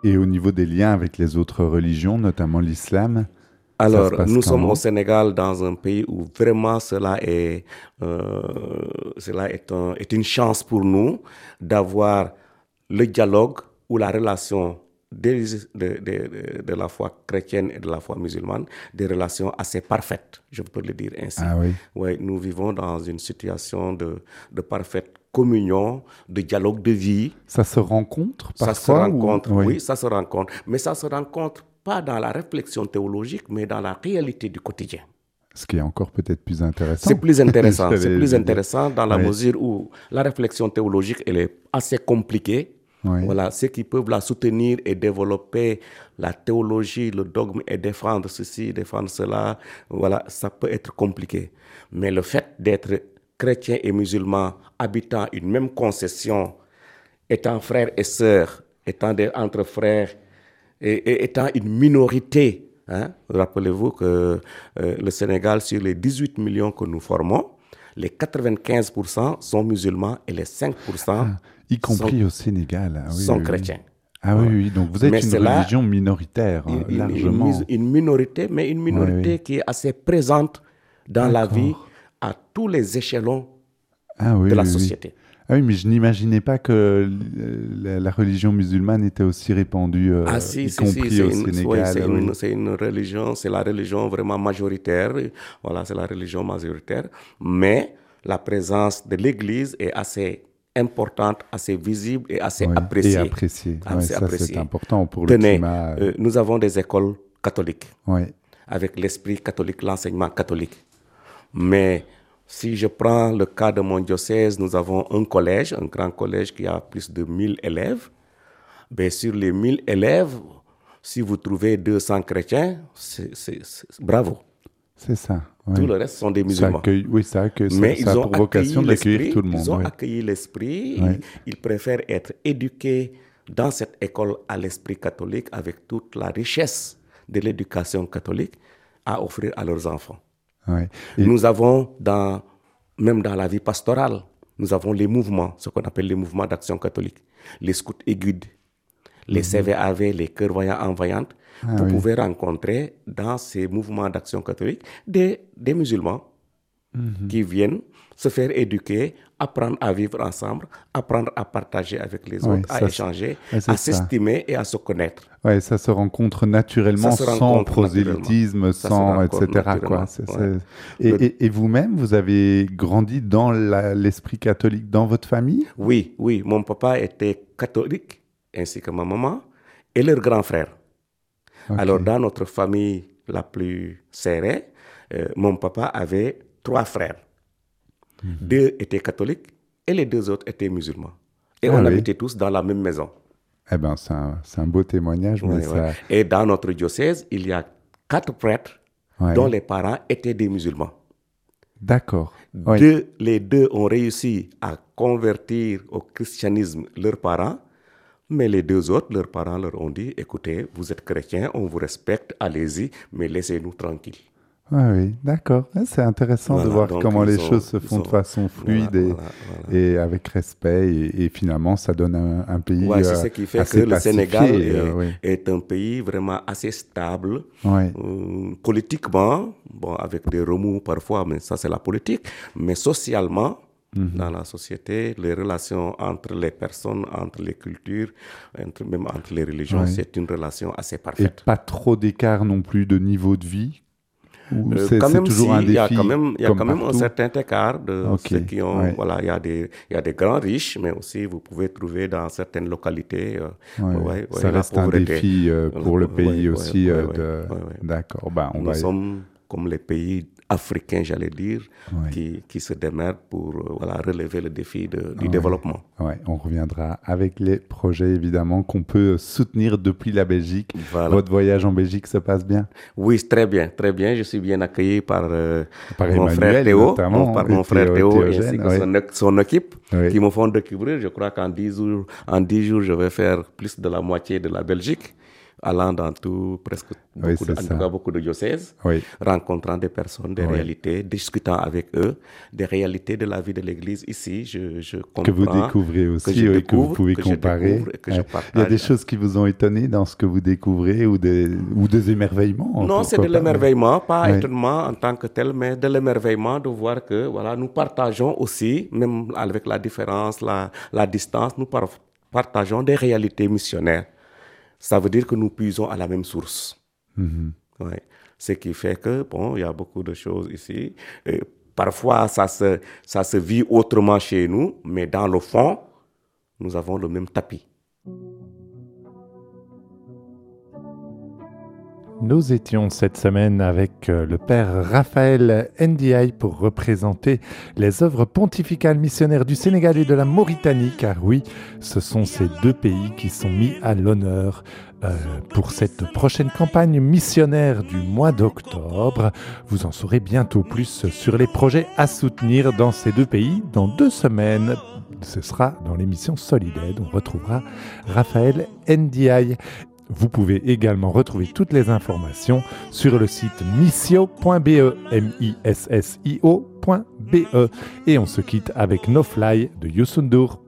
Et au niveau des liens avec les autres religions, notamment l'islam, ça se Alors, passe nous sommes au comment? Sénégal, dans un pays où vraiment est une chance pour nous d'avoir le dialogue ou la relation de la foi chrétienne et de la foi musulmane, des relations assez parfaites, je peux le dire ainsi. Ah oui, Ouais, nous vivons dans une situation de parfaite communion, de dialogue de vie. ça se rencontre Ça se parfois ou... rencontre, Oui, oui, ça se rencontre, mais ça se rencontre pas dans la réflexion théologique, mais dans la réalité du quotidien. ce qui est encore peut-être plus C'est intéressant. plus intéressant, c'est J'allais plus le dire. intéressant dans la Oui, mesure où la réflexion théologique, elle est assez compliquée. oui, Voilà, ceux qui peuvent la soutenir et développer la théologie, le dogme et défendre ceci, défendre cela, voilà, ça peut être compliqué. Mais le fait d'être chrétien et musulman, habitant une même concession, étant frères et sœurs, entre frères et étant une minorité, hein, rappelez-vous que le Sénégal, sur les 18 millions que nous formons, les 95% sont musulmans et les 5% y sont, compris au Sénégal. Ah oui, sont oui, oui. chrétiens. Ah oui, Voilà. oui, donc vous Mais êtes une c'est là religion minoritaire, largement. une minorité, mais une Oui, oui. minorité qui est assez présente dans la vie D'accord. à tous les échelons Ah oui, de la oui, oui. société. Ah oui, mais je n'imaginais pas que la religion musulmane était aussi répandue, Ah si, y si, si, compris au oui, Sénégal. Oui. c'est une religion, c'est la religion vraiment majoritaire. Voilà, c'est la religion majoritaire. Mais la présence de l'Église est assez importante, assez visible et assez Oui. Et appréciée. apprécié. Ouais, Assez ça, c'est appréciée. important pour le Tenez, climat. nous avons des écoles catholiques, Oui. avec l'esprit catholique, l'enseignement catholique. Mais si je prends le cas de mon diocèse, nous avons un collège, un grand collège qui a plus de 1000 élèves. Ben, sur les 1000 élèves, si vous trouvez 200 chrétiens, bravo. C'est ça. Tout Oui. le reste sont des Ça musulmans. accueille, oui, ça accueille, Mais ça a ils ont pour vocation accueilli d'accueillir l'esprit, tout le monde. ils ont Oui. accueilli l'esprit, Oui. ils préfèrent être éduqués dans cette école à l'esprit catholique avec toute la richesse de l'éducation catholique à offrir à leurs enfants. Oui. Et, Nous avons, même dans la vie pastorale, nous avons les mouvements, ce qu'on appelle les mouvements d'action catholique, les scouts et guides, les CVAV, les cœurs voyants en voyantes. Vous oui. pouvez rencontrer dans ces mouvements d'action catholique des musulmans qui viennent se faire éduquer, apprendre à vivre ensemble, apprendre à partager avec les Oui, autres, à ça, échanger, ouais, c'est à ça. s'estimer et à se connaître. Ouais, ça se rencontre Ça naturellement, se sans rencontre prosélytisme, Ça se sans rencontre etc. naturellement, Quoi. ouais. Et vous-même, vous avez grandi dans l'esprit catholique dans votre famille? Oui, oui, mon papa était catholique, ainsi que ma maman, et leur grand frère. Ok. Alors, dans notre famille la plus serrée, mon papa avait 3 frères. 2 étaient catholiques et les 2 autres étaient musulmans. Et Ah on oui. habitait tous dans la même maison. Eh ben, c'est un beau témoignage, mais Ouais, ouais. ça... Et dans notre diocèse, il y a 4 prêtres Ouais. dont les parents étaient des musulmans. D'accord. Ouais. Les 2 ont réussi à convertir au christianisme leurs parents, mais les 2 autres, leurs parents leur ont dit, écoutez, vous êtes chrétiens, on vous respecte, allez-y, mais laissez-nous tranquilles. Oui, d'accord. C'est intéressant de Voilà, voir donc comment les ils ont- choses se ils font de ont- façon voilà, fluide voilà. et avec respect. Et finalement, ça donne un pays Ouais, c'est ce qui fait que assez le Sénégal pacifié. Oui. est un pays vraiment assez stable, Ouais. politiquement, bon, avec des remous parfois, mais ça c'est la politique, mais socialement, dans la société, les relations entre les personnes, entre les cultures, même entre les religions, Ouais. c'est une relation assez Et parfaite. pas trop d'écart non plus de niveau de vie? Ou c'est Quand même, toujours un il y a défi il y a comme quand même un partout? certain écart de Ok, ceux qui ont, ouais. voilà, il y a des grands riches, mais aussi vous pouvez trouver dans certaines localités, Ça la reste un pauvreté. défi pour le pays Ouais, aussi. ouais, ouais, ouais. D'accord, bah, on Nous va... sommes comme les pays africains, j'allais dire, Ouais. qui se démerdent pour voilà, relever le défi du Ouais. développement. Ouais, on reviendra avec les projets évidemment qu'on peut soutenir depuis la Belgique. Voilà. Votre voyage en Belgique se passe bien? Oui, très bien, très bien. Je suis bien accueilli par, Par mon frère Emmanuel Théo, notamment, par mon et frère Théo, Théogène, ainsi que son équipe, Oui. qui me font découvrir. Je crois qu'en 10 jours, je vais faire plus de la moitié de la Belgique. allant dans tout, presque beaucoup de diocèses, rencontrant des personnes, des réalités, discutant avec eux, des réalités de la vie de l'Église ici. Je comprends. Que vous découvrez aussi, que vous pouvez comparer. Il y a des choses qui vous ont étonné dans ce que vous découvrez ou des émerveillements? Non, c'est de l'émerveillement, pas étonnement en tant que tel, mais de l'émerveillement de voir que nous partageons aussi, même avec la différence, la distance, nous partageons des réalités missionnaires. Ça veut dire que nous puisons à la même source. Ce qui fait que, il y a beaucoup de choses ici. Et parfois, ça se vit autrement chez nous, mais dans le fond, nous avons le même tapis. Nous étions cette semaine avec le père Raphaël Ndiaye pour représenter les œuvres pontificales missionnaires du Sénégal et de la Mauritanie, car oui, ce sont ces deux pays qui sont mis à l'honneur pour cette prochaine campagne missionnaire du mois d'octobre. Vous en saurez bientôt plus sur les projets à soutenir dans ces deux pays. Dans 2 semaines, ce sera dans l'émission Solid-Aid. On retrouvera Raphaël Ndiaye. Vous pouvez également retrouver toutes les informations sur le site missio.be, missio.be. Et on se quitte avec No Fly de Youssou N'Dour.